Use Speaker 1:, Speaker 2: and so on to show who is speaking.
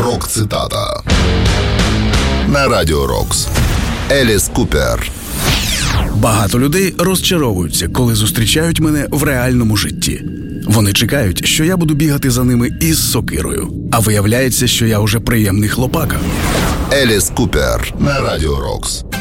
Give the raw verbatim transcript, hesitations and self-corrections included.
Speaker 1: Рок-цитата на Радіо Рокс. Еліс Купер.
Speaker 2: Багато людей розчаровуються, коли зустрічають мене в реальному житті. Вони чекають, що я буду бігати за ними із сокирою. А виявляється, що я уже приємний хлопака.
Speaker 1: Еліс Купер на Радіо Рокс.